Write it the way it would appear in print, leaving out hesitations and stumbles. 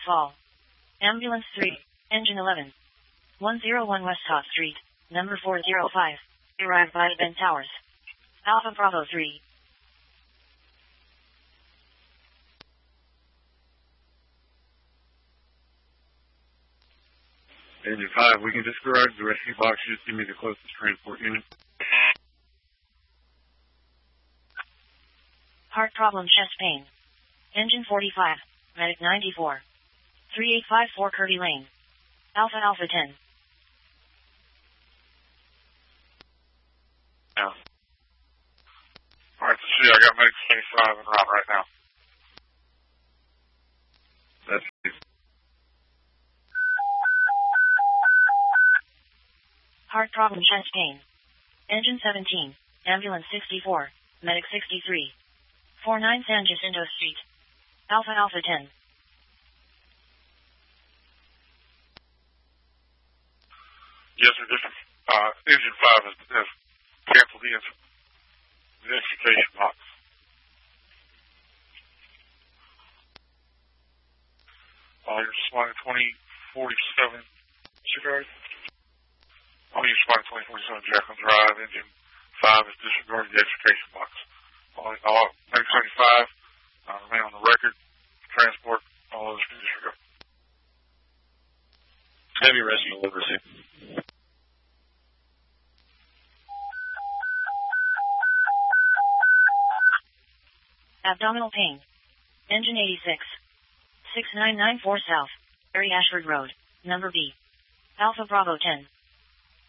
fall. Ambulance 3, engine 11. 101 West Hot Street, number 405. Arrived by Bend Towers. Alpha Bravo 3. Engine 5, we can disregard the rescue box. Just give me the closest transport unit. Heart problem, chest pain. Engine 45, medic 94. 3854 Kirby Lane. Alpha 10. Yeah. Alright, see, I got medic 25 en route right now. That's it. Heart problem, chest pain. Engine 17, ambulance 64, medic 63. 49 San Jacinto Street. Alpha 10. Yes, sir. Engine 5 has canceled the identification box. You're responding 2047 disregard. You're responding 2047 Jacqueline Drive. Engine 5 is disregarding the identification box. All medic 75 remain on the record. Transport, all others can disregard. Heavy rescue overseas. Abdominal pain. Engine 86. 6994 South. Barry Ashford Road. Number B. Alpha Bravo 10.